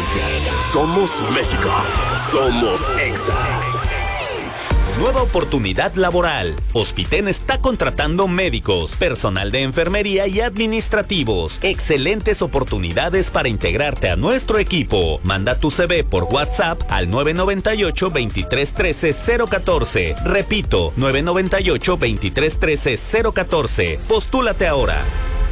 independencia. Somos México. Somos Exa. Nueva oportunidad laboral. Hospiten está contratando médicos, personal de enfermería y administrativos. Excelentes oportunidades para integrarte a nuestro equipo. Manda tu CV por WhatsApp al 998-2313-014. Repito, 998-2313-014. Postúlate ahora.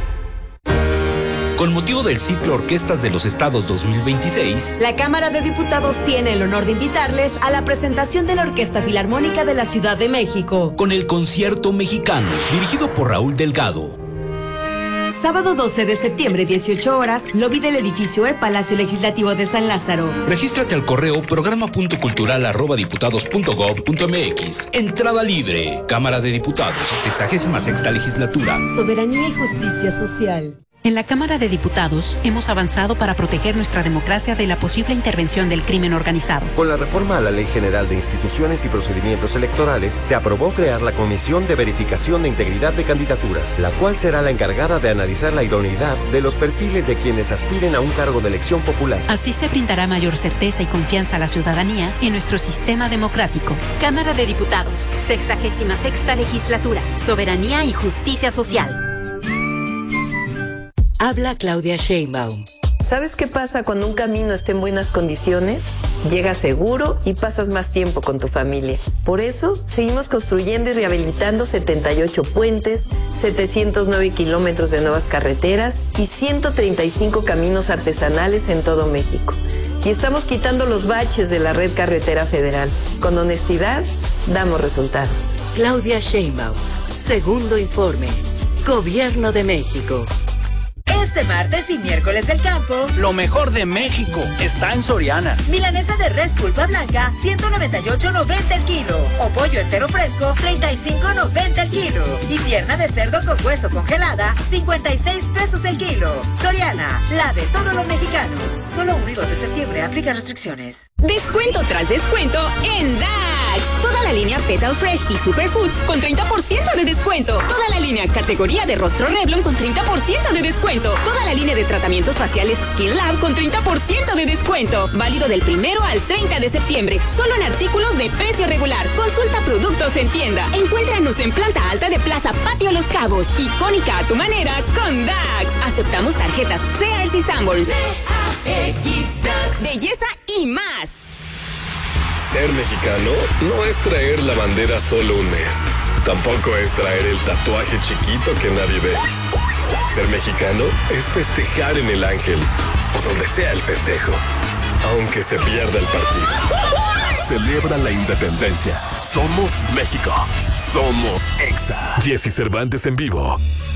Con motivo del ciclo Orquestas de los Estados 2026, la Cámara de Diputados tiene el honor de invitarles a la presentación de la Orquesta Filarmónica de la Ciudad de México, con el Concierto Mexicano, dirigido por Raúl Delgado. Sábado 12 de septiembre, 18 horas, lobby del edificio Palacio Legislativo de San Lázaro. Regístrate al correo programa.cultural@diputados.gov.mx. Entrada libre. Cámara de Diputados, 66ª Legislatura. Soberanía y justicia social. En la Cámara de Diputados hemos avanzado para proteger nuestra democracia de la posible intervención del crimen organizado. Con la reforma a la Ley General de Instituciones y Procedimientos Electorales, se aprobó crear la Comisión de Verificación de Integridad de Candidaturas, la cual será la encargada de analizar la idoneidad de los perfiles de quienes aspiren a un cargo de elección popular. Así se brindará mayor certeza y confianza a la ciudadanía en nuestro sistema democrático. Cámara de Diputados, 66ª Legislatura, Soberanía y Justicia Social. Habla Claudia Sheinbaum. ¿Sabes qué pasa cuando un camino está en buenas condiciones? Llegas seguro y pasas más tiempo con tu familia. Por eso, seguimos construyendo y rehabilitando 78 puentes, 709 kilómetros de nuevas carreteras y 135 caminos artesanales en todo México. Y estamos quitando los baches de la red carretera federal. Con honestidad, damos resultados. Claudia Sheinbaum. Segundo informe. Gobierno de México. Este martes y miércoles del campo, lo mejor de México está en Soriana. Milanesa de res pulpa blanca, 198.90 el kilo. O pollo entero fresco, 35.90 el kilo. Y pierna de cerdo con hueso congelada, 56 pesos el kilo. Soriana, la de todos los mexicanos. Solo 1 y 2 de septiembre, aplica restricciones. Descuento tras descuento en DAX. Toda la línea Petal Fresh y Superfoods con 30% de descuento. Toda la línea categoría de rostro Revlon con 30% de descuento. Toda la línea de tratamientos faciales Skin Lab con 30% de descuento. Válido del 1 al 30 de septiembre. Solo en artículos de precio regular. Consulta productos en tienda. Encuéntranos en planta alta de Plaza Patio Los Cabos. Icónica a tu manera con DAX. Aceptamos tarjetas Sears y Sanborns. DAX. Belleza y más. Ser mexicano no es traer la bandera solo un mes. Tampoco es traer el tatuaje chiquito que nadie ve. Ser mexicano es festejar en el Ángel o donde sea el festejo, aunque se pierda el partido. Celebra la independencia. Somos México. Somos Exa. Jesse Cervantes en vivo.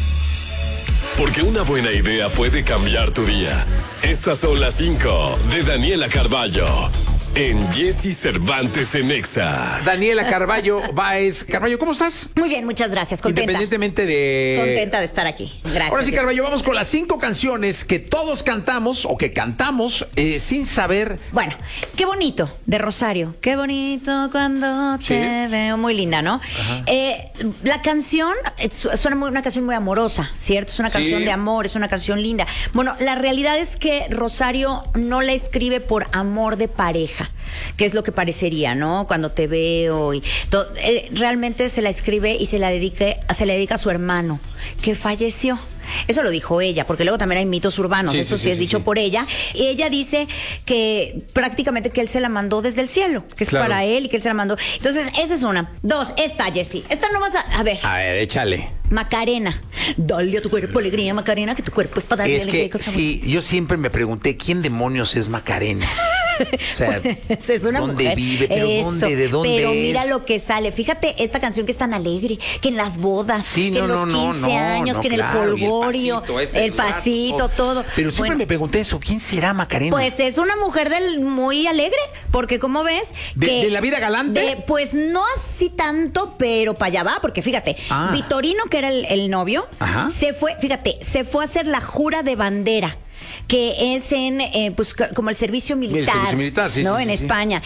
Porque una buena idea puede cambiar tu día. Estas son las 5 de Daniela Carballo. En Jesse Cervantes en Exa. Daniela Carballo Báez. Carballo, ¿cómo estás? Muy bien, muchas gracias. Contenta. Independientemente de... Contenta de estar aquí. Gracias. Ahora sí, Carballo, vamos con las 5 canciones que todos cantamos o que cantamos sin saber. Bueno, qué bonito, de Rosario. Qué bonito cuando te veo. Muy linda, ¿no? La canción suena una canción muy amorosa, ¿cierto? Es una canción de amor, es una canción linda. Bueno, la realidad es que Rosario no la escribe por amor de pareja, que es lo que parecería, ¿no? Cuando te veo y todo, realmente se la escribe y se la dedica a su hermano, que falleció. Eso lo dijo ella, porque luego también hay mitos urbanos, eso sí es dicho por ella. Y ella dice que prácticamente que él se la mandó desde el cielo, que es para él y que él se la mandó. Entonces, esa es una. 2, esta, Jessy. Esta no vas a ver. A ver, échale. Macarena. Dale a tu cuerpo alegría, Macarena, que tu cuerpo es para darle alegría. Es que sí, yo siempre me pregunté, ¿quién demonios es Macarena? O sea, pues es una ¿dónde mujer? vive? ¿Pero dónde? ¿De dónde pero es? Mira lo que sale. Fíjate esta canción que es tan alegre, que en las bodas, que en los 15 años, que en el jolgorio, el pasito, todo. Pero siempre me pregunté eso, ¿quién será Macarena? Pues es una mujer muy alegre, porque como ves... ¿De la vida galante? Pues no así tanto, pero para allá va, porque fíjate, Vitorino, que era el novio, se fue a hacer la jura de bandera, que es en pues como el servicio militar, ¿no? En España.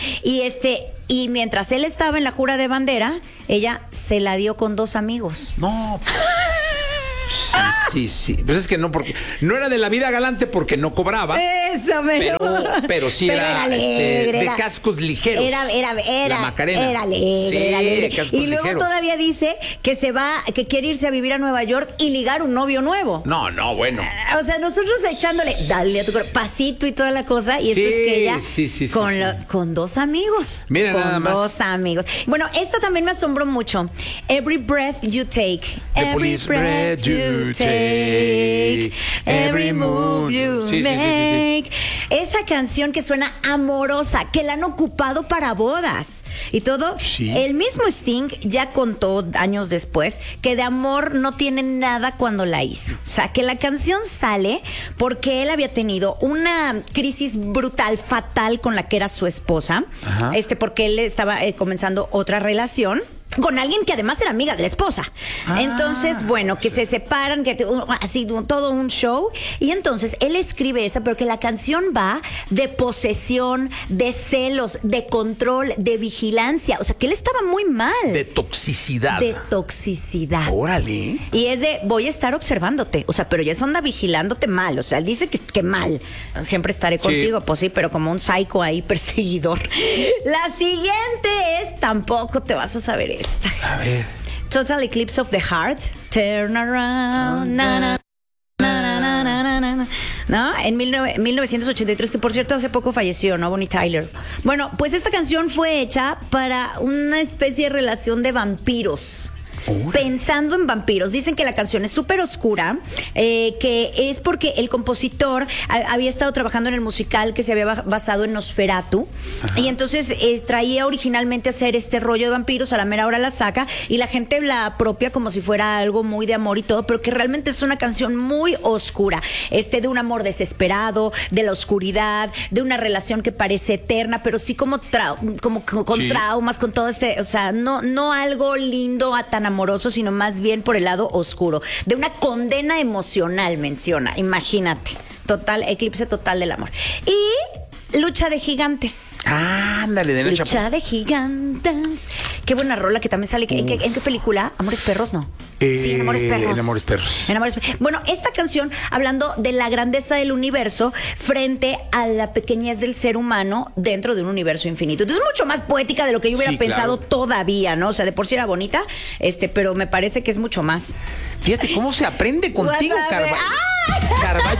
Y mientras él estaba en la jura de bandera, ella se la dio con 2 amigos. No. Sí. Pues es que no, porque no era de la vida galante porque no cobraba. Eso, pero sí era alegre, de cascos ligeros. Era la Macarena. Era alegre. Cascos y luego ligeros. todavía dice que quiere irse a vivir a Nueva York y ligar un novio nuevo. No, bueno. O sea, nosotros echándole, dale a tu corazón, pasito y toda la cosa, y esto es que ella con dos amigos. Mira, con nada más. dos amigos. Bueno, esta también me asombró mucho. Every breath you take. Every breath you take. Every move you make. Esa canción que suena amorosa, que la han ocupado para bodas y todo. El mismo Sting ya contó años después que de amor no tiene nada cuando la hizo. O sea, que la canción sale porque él había tenido una crisis brutal, fatal con la que era su esposa. Ajá. Porque él estaba comenzando otra relación con alguien que además era amiga de la esposa. Entonces, bueno, que se separan, que así todo un show. Y entonces él escribe esa, pero que la canción va de posesión, de celos, de control, de vigilancia. O sea, que él estaba muy mal. De toxicidad. Órale. Y es de, voy a estar observándote. O sea, pero ya es onda vigilándote mal. O sea, él dice que mal. Siempre estaré contigo, pues sí, pero como un psycho ahí perseguidor. La siguiente es, tampoco te vas a saber esta. A ver. Total Eclipse of the Heart. Turn around. ¿No? En 1983, que por cierto hace poco falleció, ¿no? Bonnie Tyler. Bueno, pues esta canción fue hecha para una especie de relación de vampiros. Pensando en vampiros. Dicen que la canción es súper oscura, que es porque el compositor había estado trabajando en el musical que se había basado en Nosferatu. Ajá. Y entonces traía originalmente a hacer este rollo de vampiros, a la mera hora la saca y la gente la apropia como si fuera algo muy de amor y todo, pero que realmente es una canción muy oscura, de un amor desesperado, de la oscuridad, de una relación que parece eterna, pero sí como con traumas, con todo o sea, no algo lindo a tan amoroso, sino más bien por el lado oscuro, de una condena emocional, menciona, imagínate, eclipse total del amor. Y Lucha de Gigantes. Ándale, de Lucha de Gigantes. Qué buena rola que también sale. ¿En qué película? Amores Perros, ¿no? Sí, en Amores Perros. Bueno, esta canción, hablando de la grandeza del universo frente a la pequeñez del ser humano dentro de un universo infinito. Entonces es mucho más poética de lo que yo hubiera pensado todavía, ¿no? O sea, de por sí era bonita, pero me parece que es mucho más. Fíjate cómo se aprende contigo, Carvalho.